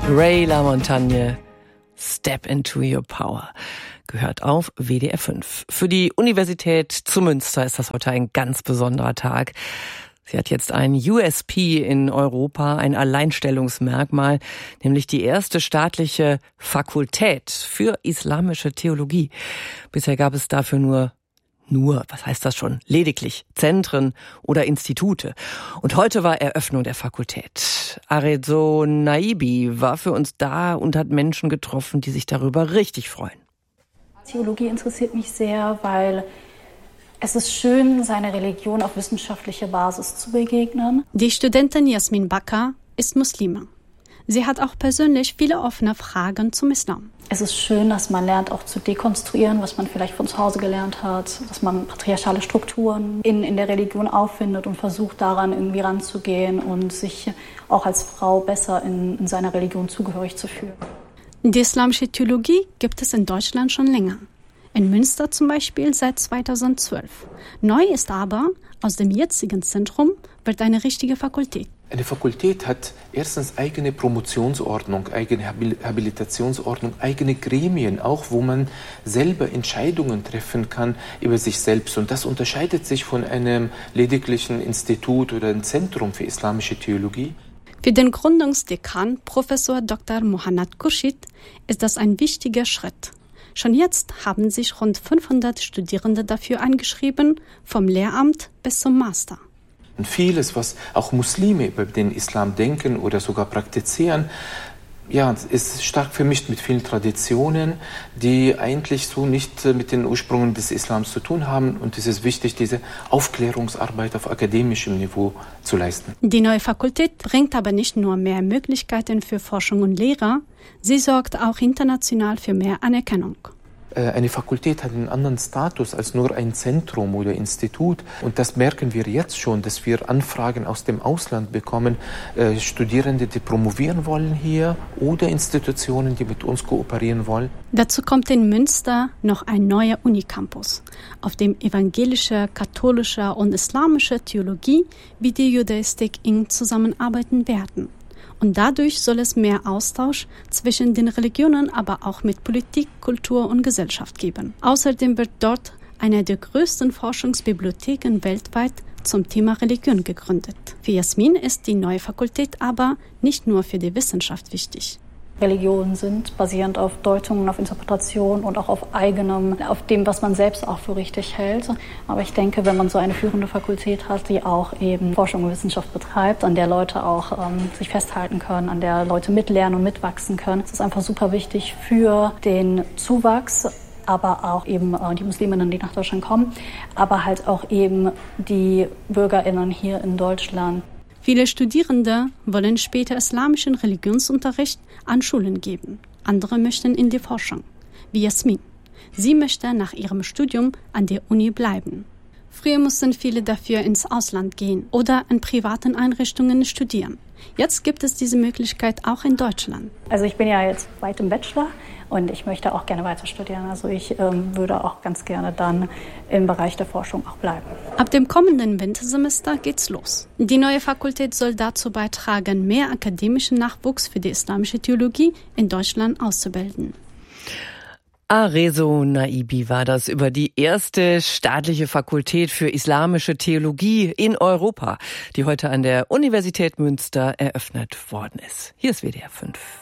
Ray LaMontagne, Step into your power. Gehört auf WDR 5. Für die Universität zu Münster ist das heute ein ganz besonderer Tag. Sie hat jetzt ein USP in Europa, ein Alleinstellungsmerkmal, nämlich die erste staatliche Fakultät für islamische Theologie. Bisher gab es dafür was heißt das schon? Lediglich Zentren oder Institute. Und heute war Eröffnung der Fakultät. Arezzo Naibi war für uns da und hat Menschen getroffen, die sich darüber richtig freuen. Theologie interessiert mich sehr, weil es ist schön, seiner Religion auf wissenschaftlicher Basis zu begegnen. Die Studentin Jasmin Bakar ist Muslima. Sie hat auch persönlich viele offene Fragen zum Islam. Es ist schön, dass man lernt, auch zu dekonstruieren, was man vielleicht von zu Hause gelernt hat, dass man patriarchale Strukturen in der Religion auffindet und versucht, daran irgendwie ranzugehen und sich auch als Frau besser in seiner Religion zugehörig zu fühlen. Die islamische Theologie gibt es in Deutschland schon länger. In Münster zum Beispiel seit 2012. Neu ist aber, aus dem jetzigen Zentrum wird eine richtige Fakultät. Eine Fakultät hat erstens eigene Promotionsordnung, eigene Habilitationsordnung, eigene Gremien, auch wo man selber Entscheidungen treffen kann über sich selbst. Und das unterscheidet sich von einem lediglichen Institut oder einem Zentrum für islamische Theologie. Für den Gründungsdekan, Professor Dr. Mohanad Khurshid, ist das ein wichtiger Schritt. Schon jetzt haben sich rund 500 Studierende dafür eingeschrieben, vom Lehramt bis zum Master. Und vieles, was auch Muslime über den Islam denken oder sogar praktizieren, ist stark vermischt mit vielen Traditionen, die eigentlich so nicht mit den Ursprüngen des Islams zu tun haben. Und es ist wichtig, diese Aufklärungsarbeit auf akademischem Niveau zu leisten. Die neue Fakultät bringt aber nicht nur mehr Möglichkeiten für Forschung und Lehre, sie sorgt auch international für mehr Anerkennung. Eine Fakultät hat einen anderen Status als nur ein Zentrum oder Institut. Und das merken wir jetzt schon, dass wir Anfragen aus dem Ausland bekommen. Studierende, die promovieren wollen hier oder Institutionen, die mit uns kooperieren wollen. Dazu kommt in Münster noch ein neuer Unicampus, auf dem evangelische, katholische und islamische Theologie wie die Judaistik eng zusammenarbeiten werden. Und dadurch soll es mehr Austausch zwischen den Religionen, aber auch mit Politik, Kultur und Gesellschaft geben. Außerdem wird dort eine der größten Forschungsbibliotheken weltweit zum Thema Religion gegründet. Für Jasmin ist die neue Fakultät aber nicht nur für die Wissenschaft wichtig. Religionen sind basierend auf Deutungen, auf Interpretation und auch auf dem, was man selbst auch für richtig hält. Aber ich denke, wenn man so eine führende Fakultät hat, die auch eben Forschung und Wissenschaft betreibt, an der Leute auch sich festhalten können, an der Leute mitlernen und mitwachsen können, das ist einfach super wichtig für den Zuwachs, aber auch eben die Musliminnen, die nach Deutschland kommen, aber halt auch eben die BürgerInnen hier in Deutschland. Viele Studierende wollen später islamischen Religionsunterricht an Schulen geben. Andere möchten in die Forschung, wie Jasmin. Sie möchte nach ihrem Studium an der Uni bleiben. Früher mussten viele dafür ins Ausland gehen oder in privaten Einrichtungen studieren. Jetzt gibt es diese Möglichkeit auch in Deutschland. Also ich bin ja jetzt weit im Bachelor und ich möchte auch gerne weiter studieren. Also ich würde auch ganz gerne dann im Bereich der Forschung auch bleiben. Ab dem kommenden Wintersemester geht's los. Die neue Fakultät soll dazu beitragen, mehr akademischen Nachwuchs für die islamische Theologie in Deutschland auszubilden. Arezzo Naibi war das über die erste staatliche Fakultät für islamische Theologie in Europa, die heute an der Universität Münster eröffnet worden ist. Hier ist WDR 5.